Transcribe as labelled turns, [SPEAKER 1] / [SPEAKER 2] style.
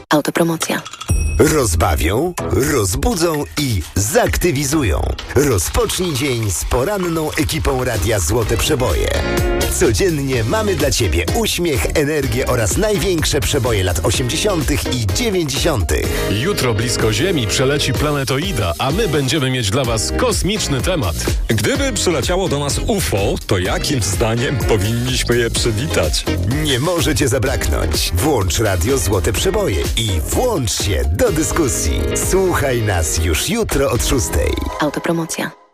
[SPEAKER 1] Autopromocja.
[SPEAKER 2] Rozbawią, rozbudzą i zaktywizują. Rozpocznij dzień z poranną ekipą Radia Złote Przeboje. Codziennie mamy dla Ciebie uśmiech, energię oraz największe przeboje lat 80. i 90.
[SPEAKER 3] Jutro blisko Ziemi przeleci planetoida, a my będziemy mieć dla Was kosmiczny temat.
[SPEAKER 4] Gdyby przyleciało do nas UFO, to jakim zdaniem powinniśmy je przywitać?
[SPEAKER 2] Nie może Cię zabraknąć. Włącz Radio Złote Przeboje i włącz się do dyskusji. Słuchaj nas już jutro od 6:00.
[SPEAKER 1] Autopromocja.